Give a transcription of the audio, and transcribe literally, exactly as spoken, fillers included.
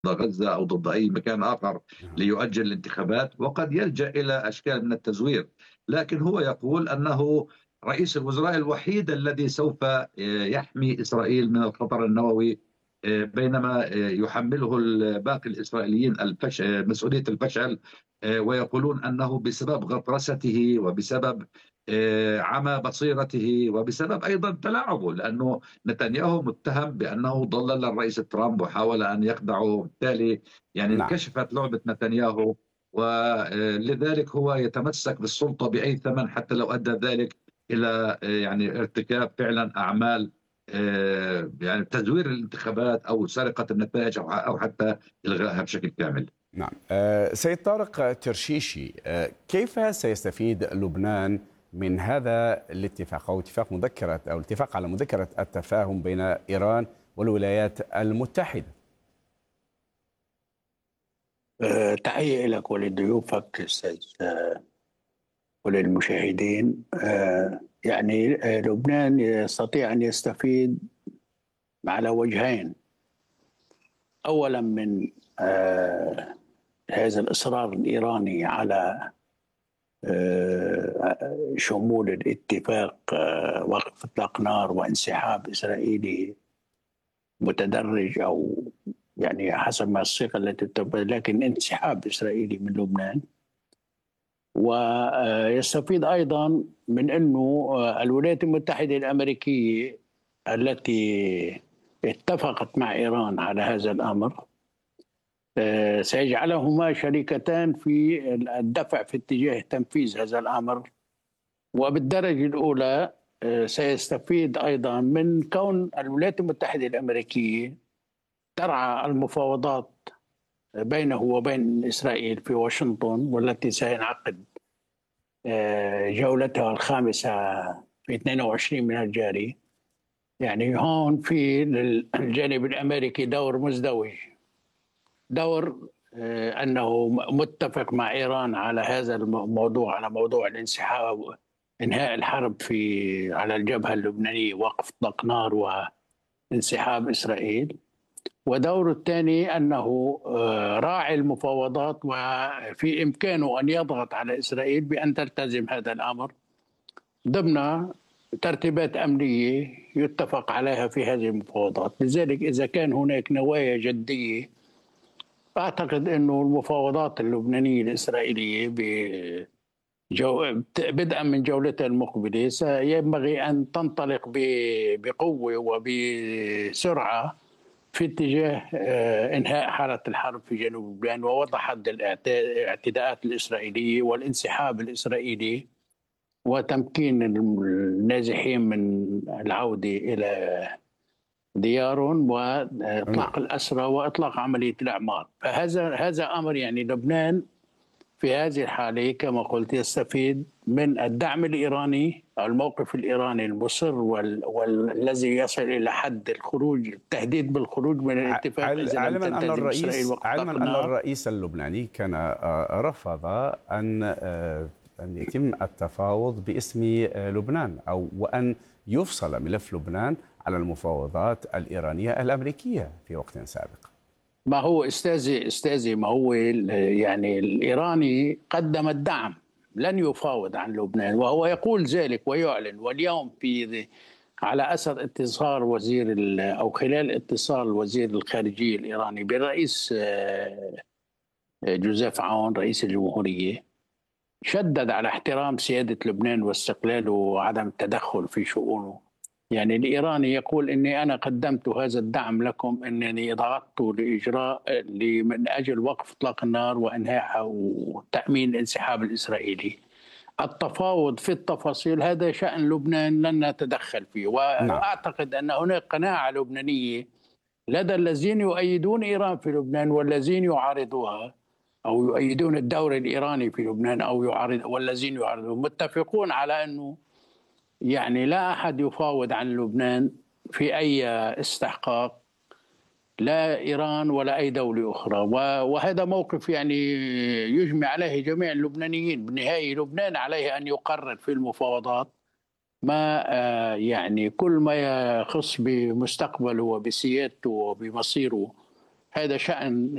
غزة أو ضد أي مكان آخر نعم. ليؤجل الانتخابات، وقد يلجأ إلى أشكال من التزوير. لكن هو يقول أنه رئيس الوزراء الوحيد الذي سوف آه، يحمي إسرائيل من الخطر النووي، آه، بينما آه، يحمله باقي الإسرائيليين الفش... آه، مسؤولية الفشل، آه، ويقولون أنه بسبب غطرسته وبسبب آه، عمى بصيرته وبسبب أيضا تلاعبه، لأنه نتنياهو متهم بأنه ضلل الرئيس ترامب وحاول أن يخدعه. بالتالي يعني نعم. انكشفت لعبة نتنياهو، ولذلك هو يتمسك بالسلطة بأي ثمن، حتى لو أدى ذلك إلى يعني ارتكاب فعلا أعمال آه، يعني تزوير الانتخابات أو سرقة النتائج أو أو حتى إلغائها بشكل كامل. نعم. آه، سيد طارق ترشيشي، آه، كيف سيستفيد لبنان من هذا الاتفاق أو اتفاق مذكرة أو الاتفاق على مذكرة التفاهم بين إيران والولايات المتحدة؟ أه، تحية لك ولضيوفك أستاذ أه، وللمشاهدين. أه، يعني أه، لبنان يستطيع أن يستفيد على وجهين. أولا من أه، هذا الإصرار الإيراني على أه، شمول الاتفاق، أه، وقف إطلاق نار وانسحاب إسرائيلي متدرج، أو يعني حسب ما الصيغة التي تبدو، لكن انسحاب إسرائيلي من لبنان. ويستفيد أيضا من أنه الولايات المتحدة الأمريكية التي اتفقت مع إيران على هذا الأمر سيجعلهما شريكتان في الدفع في اتجاه تنفيذ هذا الأمر. وبالدرجة الأولى سيستفيد أيضا من كون الولايات المتحدة الأمريكية ترعى المفاوضات بينه وبين إسرائيل في واشنطن، والتي سينعقد جولتها الخامسة في اثنين وعشرين من الجاري. يعني هون في للجانب الأمريكي دور مزدوج، دور أنه متفق مع إيران على هذا الموضوع، على موضوع الانسحاب، إنهاء الحرب في على الجبهة اللبنانية، وقف إطلاق نار وانسحاب إسرائيل. ودور الثاني أنه راعي المفاوضات، وفي إمكانه أن يضغط على إسرائيل بأن تلتزم هذا الأمر ضمن ترتيبات أمنية يتفق عليها في هذه المفاوضات. لذلك إذا كان هناك نوايا جدية، أعتقد أنه المفاوضات اللبنانية الإسرائيلية بجو... بدءا من جولتها المقبلة سينبغي أن تنطلق بقوة وبسرعة في اتجاه إنهاء حالة الحرب في جنوب لبنان ووضع حد الاعتداءات الإسرائيلية والانسحاب الإسرائيلي، وتمكين النازحين من العودة إلى ديارهم، وإطلاق الأسرى وإطلاق عملية الأعمار. فهذا هذا أمر يعني لبنان في هذه الحالة كما قلت يستفيد من الدعم الإيراني أو الموقف الإيراني المصر وال... والذي يصل إلى حد الخروج، التهديد بالخروج من الاتفاق إذا لم علما أن تلتزم إسرائيل الرئيس وقف علما إطلاق أن النار. الرئيس اللبناني كان رفض أن أن يتم التفاوض باسم لبنان، أو وأن يفصل ملف لبنان على المفاوضات الإيرانية الأمريكية في وقت سابق. ما هو استاذي استاذي ما هو يعني الإيراني قدم الدعم، لن يفاوض عن لبنان، وهو يقول ذلك ويعلن. واليوم في على أثر اتصال وزير أو خلال اتصال وزير الخارجية الإيراني بالرئيس جوزيف عون رئيس الجمهورية، شدد على احترام سيادة لبنان واستقلاله وعدم التدخل في شؤونه. يعني الإيراني يقول إني أنا قدمت هذا الدعم لكم، إنني ضغطت لإجراء من أجل وقف إطلاق النار وإنهاء وتأمين الانسحاب الإسرائيلي. التفاوض في التفاصيل هذا شأن لبنان، لن نتدخل فيه. نعم. وأعتقد أن هناك قناعة لبنانية لدى الذين يؤيدون إيران في لبنان والذين يعارضوها، أو يؤيدون الدور الإيراني في لبنان أو يعارض، والذين يعارضون متفقون على أنه يعني لا أحد يفاوض عن لبنان في أي استحقاق، لا إيران ولا أي دولة أخرى. وهذا موقف يعني يجمع عليه جميع اللبنانيين. بالنهاية لبنان عليه أن يقرر في المفاوضات ما يعني كل ما يخص بمستقبله وبسيادته وبمصيره. هذا شأن